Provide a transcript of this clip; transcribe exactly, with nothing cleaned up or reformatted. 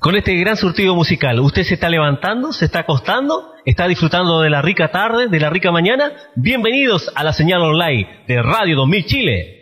con este gran surtido musical. ¿Usted se está levantando, se está acostando, está disfrutando de la rica tarde, de la rica mañana? Bienvenidos a la señal online de Radio dos mil Chile.